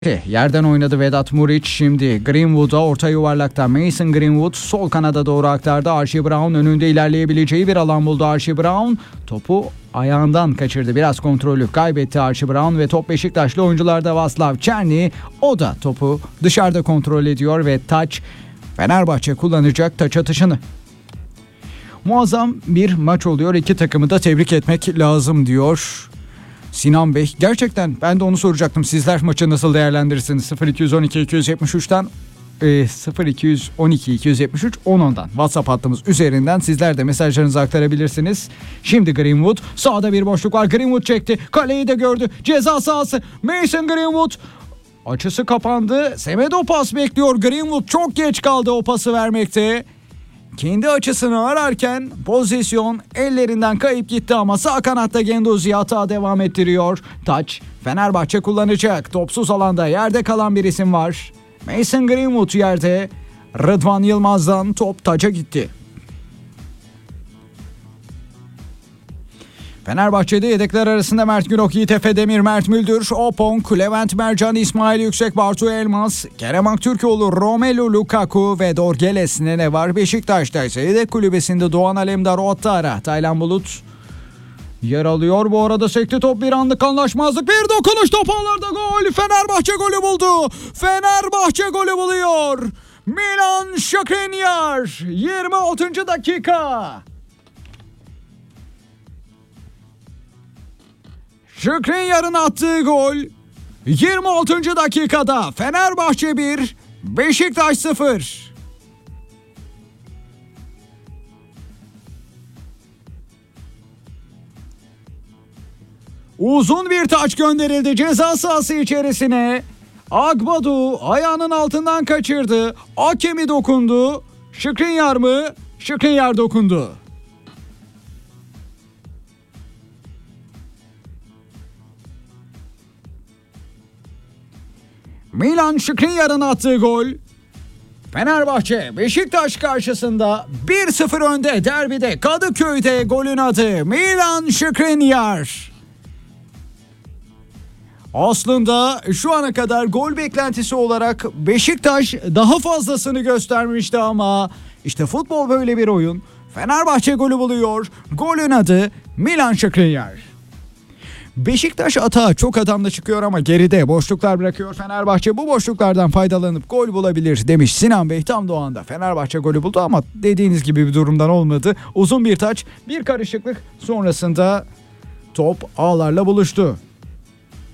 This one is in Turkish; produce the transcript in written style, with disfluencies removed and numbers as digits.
Yerden oynadı Vedat Muriç. Şimdi Greenwood'a orta yuvarlakta Mason Greenwood sol kanada doğru aktardı. Archie Brown önünde ilerleyebileceği bir alan buldu. Archie Brown topu ayağından kaçırdı. Biraz kontrolü kaybetti Archie Brown ve top Beşiktaşlı oyuncularda. Vaslav Černi, o da topu dışarıda kontrol ediyor ve taç Fenerbahçe kullanacak taç atışını. Muazzam bir maç oluyor. İki takımı da tebrik etmek lazım diyor Sinan Bey. Gerçekten ben de onu soracaktım. Sizler maçı nasıl değerlendirirsiniz? 0212 273'ten 0212 273 10'dan WhatsApp hattımız üzerinden sizler de mesajlarınızı aktarabilirsiniz. Şimdi Greenwood, sağda bir boşluk var. Greenwood çekti. Kaleyi de gördü. Ceza sahası. Mason Greenwood açısı kapandı. Semedo pas bekliyor. Greenwood çok geç kaldı o pası vermekte. Kendi açısını ararken pozisyon ellerinden kayıp gitti ama sağ kanatta Guendouzi hata devam ettiriyor. Taç Fenerbahçe kullanacak. Topsuz alanda yerde kalan bir isim var. Mason Greenwood yerde. Rıdvan Yılmaz'dan top taça gitti. Fenerbahçe'de yedekler arasında Mert Günok, Yiğit Efe Demir, Mert Müldür, Opong, Levent Mercan, İsmail Yüksek, Bartu Elmas, Kerem Aktürkoğlu, Romelu Lukaku ve Dorgeles Nene var. Beşiktaş'ta ise yedek kulübesinde Doğan Alemdar, Ottara, Taylan Bulut yer alıyor. Bu arada sekti top, bir anlık anlaşmazlık, bir dokunuş, top ağlarda, gol. Fenerbahçe golü buldu. Fenerbahçe golü buluyor. Milan Skriniar 26. dakika. Skriniar'ın attığı gol 26. dakikada. Fenerbahçe 1, Beşiktaş 0. Uzun bir taç gönderildi ceza sahası içerisine. Agbadu ayağının altından kaçırdı. Hakemi dokundu. Skriniar mı? Skriniar dokundu. Milan Skriniar'ın attığı gol. Fenerbahçe Beşiktaş karşısında 1-0 önde derbide. Kadıköy'de golün adı Milan Skriniar. Aslında şu ana kadar gol beklentisi olarak Beşiktaş daha fazlasını göstermişti ama işte futbol böyle bir oyun. Fenerbahçe golü buluyor. Golün adı Milan Skriniar. Beşiktaş atağa çok adamla çıkıyor ama geride boşluklar bırakıyor Fenerbahçe. Bu boşluklardan faydalanıp gol bulabilir demiş Sinan Bey. Tam da o anda Fenerbahçe golü buldu ama dediğiniz gibi bir durumdan olmadı. Uzun bir taç, bir karışıklık sonrasında top ağlarla buluştu.